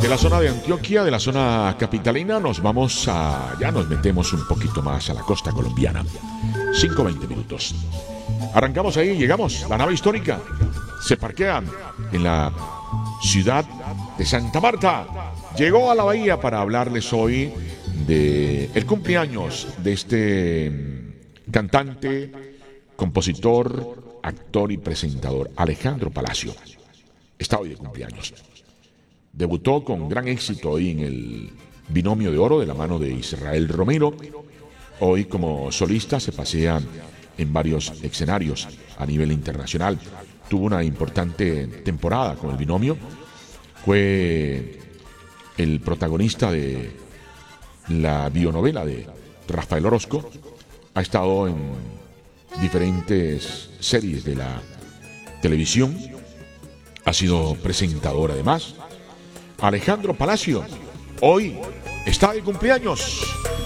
De la zona de Antioquia, de la zona capitalina, ya nos metemos un poquito más a la costa colombiana. 5:20 minutos. Arrancamos ahí, llegamos, la nave histórica. Se parquean en la ciudad de Santa Marta. Llegó a la bahía para hablarles hoy de el cumpleaños de este cantante, compositor, actor y presentador, Alejandro Palacio. Está hoy de cumpleaños. Debutó con gran éxito hoy en el Binomio de Oro de la mano de Israel Romero. Hoy como solista se pasea en varios escenarios a nivel internacional. Tuvo una importante temporada con el Binomio. Fue el protagonista de la bionovela de Rafael Orozco. Ha estado en diferentes series de la televisión. Ha sido presentador además. Alejandro Palacio hoy está de cumpleaños.